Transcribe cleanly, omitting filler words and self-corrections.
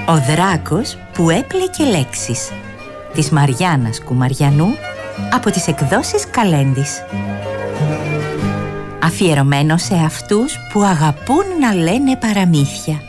Ο δράκος που έπλεκε λέξεις, της Μαριάννας Κουμαριανού, από τις εκδόσεις Καλέντης. Αφιερωμένο σε αυτούς που αγαπούν να λένε παραμύθια.